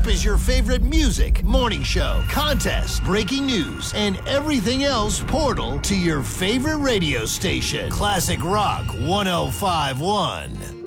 up is your favorite music, morning show, contest, breaking news, and everything else portal to your favorite radio station. Classic Rock 105.1.